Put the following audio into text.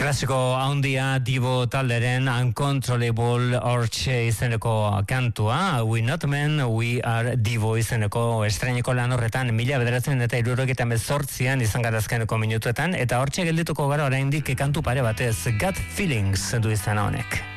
Klasiko handia Divo talderen Uncontrollable hortxe izeneko kantua, We Not Men, We Are Divo izeneko estreineko lan horretan 1978an izan gara azkeneko minutuetan, eta hortxe geldituko gara oraindik kantu pare batez, Gut Feelings du izan honek.